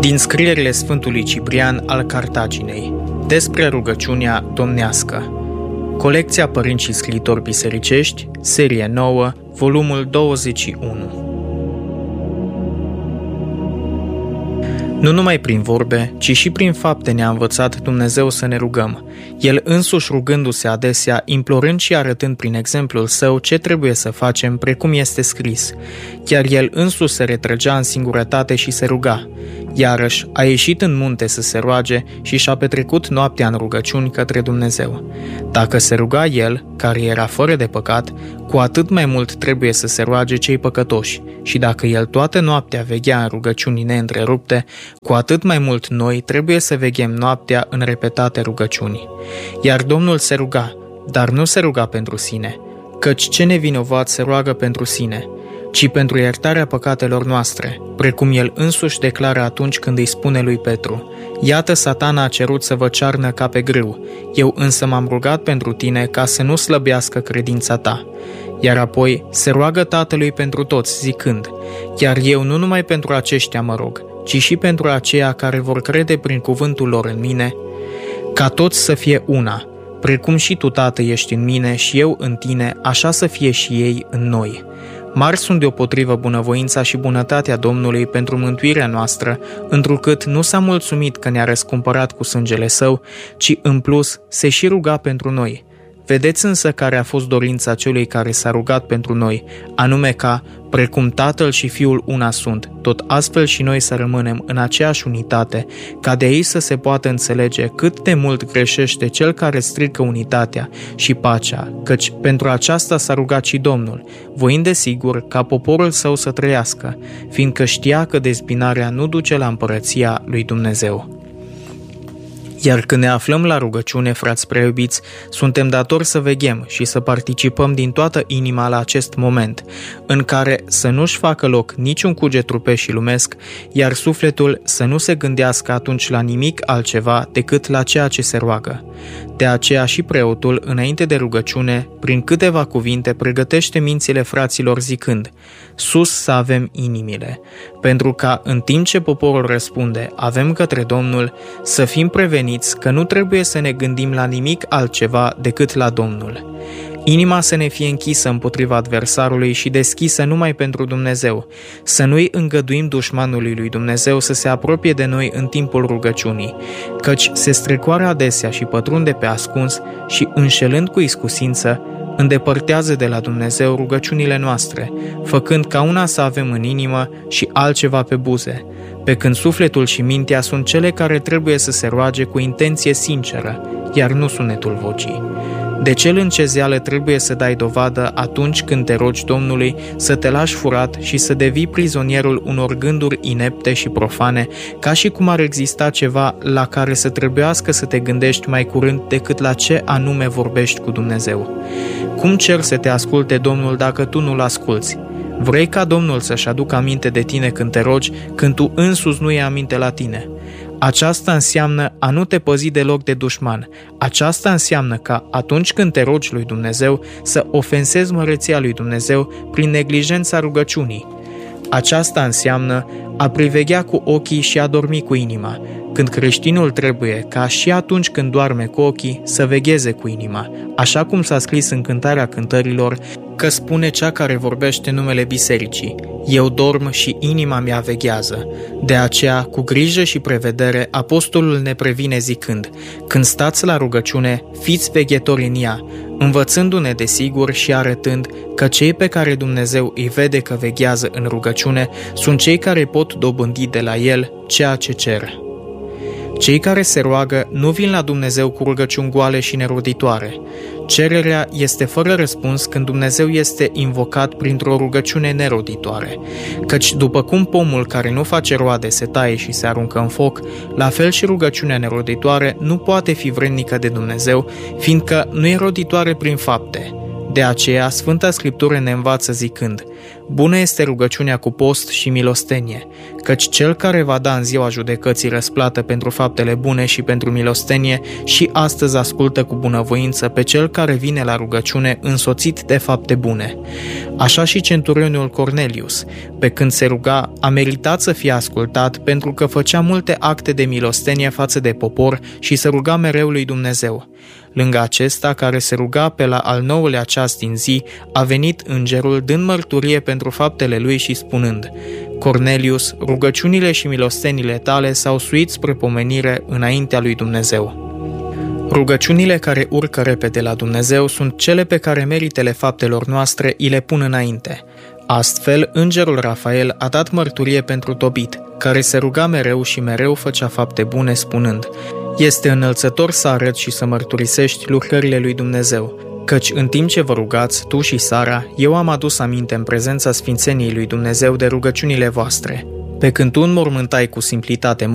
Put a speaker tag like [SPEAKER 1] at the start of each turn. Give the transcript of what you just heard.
[SPEAKER 1] Din scrierile Sfântului Ciprian al Cartaginei, despre rugăciunea domnească. Colecția Părinți și Scriitori Bisericești, serie 9, volumul 21. Nu numai prin vorbe, ci și prin fapte ne-a învățat Dumnezeu să ne rugăm, El însuși rugându-se adesea, implorând și arătând prin exemplul Său ce trebuie să facem, precum este scris. Chiar El însuși se retrăgea în singurătate și se ruga. Iarăși a ieșit în munte să se roage și și-a petrecut noaptea în rugăciuni către Dumnezeu. Dacă se ruga El, care era fără de păcat, cu atât mai mult trebuie să se roage cei păcătoși. Și dacă El toată noaptea veghea în rugăciuni neîntrerupte, cu atât mai mult noi trebuie să veghem noaptea în repetate rugăciuni. Iar Domnul se ruga, dar nu se ruga pentru sine, căci ce nevinovat se roagă pentru sine, ci pentru iertarea păcatelor noastre, precum El însuși declară atunci când îi spune lui Petru: Iată, Satana a cerut să vă cearnă ca pe grâu, eu însă m-am rugat pentru tine ca să nu slăbească credința ta. Iar apoi se roagă Tatălui pentru toți, zicând: Chiar eu nu numai pentru aceștia mă rog, ci și pentru aceia care vor crede prin cuvântul lor în mine, ca toți să fie una, precum și tu, Tată, ești în mine și eu în tine, așa să fie și ei în noi. Mari sunt deopotrivă bunăvoința și bunătatea Domnului pentru mântuirea noastră, întrucât nu s-a mulțumit că ne-a răscumpărat cu sângele Său, ci în plus se și ruga pentru noi. Vedeți însă care a fost dorința celui care s-a rugat pentru noi, anume ca, precum Tatăl și Fiul una sunt, tot astfel și noi să rămânem în aceeași unitate, ca de aici să se poată înțelege cât de mult greșește cel care strică unitatea și pacea, căci pentru aceasta s-a rugat și Domnul, voind desigur ca poporul Său să trăiască, fiindcă știa că dezbinarea nu duce la împărăția lui Dumnezeu. Iar când ne aflăm la rugăciune, frați preiubiți, suntem datori să veghem și să participăm din toată inima la acest moment, în care să nu-și facă loc niciun cuget trupesc și lumesc, iar sufletul să nu se gândească atunci la nimic altceva decât la ceea ce se roagă. De aceea și preotul, înainte de rugăciune, prin câteva cuvinte, pregătește mințile fraților zicând: Sus să avem inimile, pentru ca în timp ce poporul răspunde, avem către Domnul, să fim preveniți că nu trebuie să ne gândim la nimic altceva decât la Domnul. Inima să ne fie închisă împotriva adversarului și deschisă numai pentru Dumnezeu, să nu-i îngăduim dușmanului lui Dumnezeu să se apropie de noi în timpul rugăciunii, căci se strecoară adesea și pătrunde pe ascuns și, înșelând cu iscusință, îndepărtează de la Dumnezeu rugăciunile noastre, făcând ca una să avem în inimă și altceva pe buze, pe când sufletul și mintea sunt cele care trebuie să se roage cu intenție sinceră, iar nu sunetul vocii. De cel în cezeală trebuie să dai dovadă atunci când te rogi Domnului să te lași furat și să devii prizonierul unor gânduri inepte și profane, ca și cum ar exista ceva la care să trebuiască să te gândești mai curând decât la ce anume vorbești cu Dumnezeu. Cum cer să te asculte Domnul dacă tu nu-L asculți? Vrei ca Domnul să-și aducă aminte de tine când te rogi, când tu însuți nu iei aminte la tine? Aceasta înseamnă a nu te păzi deloc de dușman. Aceasta înseamnă ca atunci când te rogi lui Dumnezeu să ofensezi măreția lui Dumnezeu prin neglijența rugăciunii. Aceasta înseamnă a priveghea cu ochii și a dormi cu inima, când creștinul trebuie ca și atunci când doarme cu ochii să vegheze cu inima, așa cum s-a scris în Cântarea Cântărilor, că spune cea care vorbește numele bisericii: Eu dorm și inima mea veghează. De aceea, cu grijă și prevedere, apostolul ne previne zicând: Când stați la rugăciune, fiți veghetori în ea, învățându-ne desigur și arătând că cei pe care Dumnezeu îi vede că veghează în rugăciune sunt cei care pot dobândi de la El ceea ce cer. Cei care se roagă nu vin la Dumnezeu cu rugăciuni goale și neroditoare. Cererea este fără răspuns când Dumnezeu este invocat printr-o rugăciune neroditoare, căci după cum pomul care nu face roade se taie și se aruncă în foc, la fel și rugăciunea neroditoare nu poate fi vrednică de Dumnezeu, fiindcă nu e roditoare prin fapte. De aceea, Sfânta Scriptură ne învață zicând: bună este rugăciunea cu post și milostenie, căci cel care va da în ziua judecății răsplată pentru faptele bune și pentru milostenie și astăzi ascultă cu bunăvoință pe cel care vine la rugăciune însoțit de fapte bune. Așa și centurionul Cornelius, pe când se ruga, a meritat să fie ascultat pentru că făcea multe acte de milostenie față de popor și se ruga mereu lui Dumnezeu. Lângă acesta, care se ruga pe la al 9-lea ceas din zi, a venit îngerul dând mărturie pentru faptele lui și spunând: Cornelius, rugăciunile și milostenile tale s-au suit spre pomenire înaintea lui Dumnezeu. Rugăciunile care urcă repede la Dumnezeu sunt cele pe care meritele faptelor noastre îi le pun înainte. Astfel, îngerul Rafael a dat mărturie pentru Tobit, care se ruga mereu și mereu făcea fapte bune, spunând: este înălțător să arăți și să mărturisești lucrările lui Dumnezeu, căci în timp ce vă rugați, tu și Sara, eu am adus aminte în prezența sfințeniei lui Dumnezeu de rugăciunile voastre. Pe când tu înmormântai cu simplitate